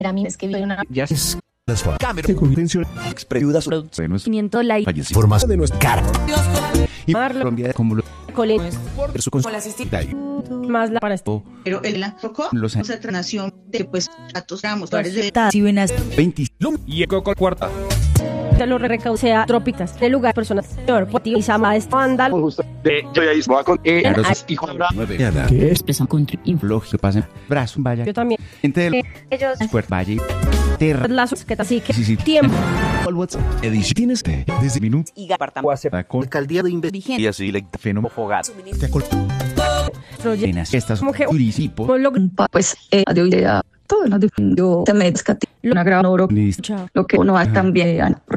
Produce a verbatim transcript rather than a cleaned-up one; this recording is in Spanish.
A mí es que vi una Ya es Las cámaras de contención expresiudas de nuestro cimiento la fallecimiento formas de nuestra cara y Colombia como lo cole por su consulta más la para esto. Pero él la tocó los otra nación de pues datos gramos lugares de veinte y eco cuarta. De lo recaucea trópicas de lugar personas señor Poti y Sama es andal de yo ya hice con eh Aros- hijo nueve que expresan contra infloj que pasen brazo vaya yo también entre el ellos puerto valle terra lazos que así que sí sí tiempo al WhatsApp edición tienes de desde minuto y apartamos con alcaldía de Inve y así le fenómeno fogado te acol llenas estas como que turismo como lo pues eh, de idea todo lo defendió te me descate una gran oro listo chao lo que uno va también